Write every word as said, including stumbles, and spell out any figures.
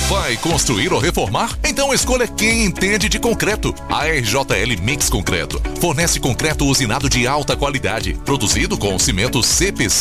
Vai construir ou reformar? Então escolha quem entende de concreto. A R J L Mix Concreto fornece concreto usinado de alta qualidade, produzido com cimento C P C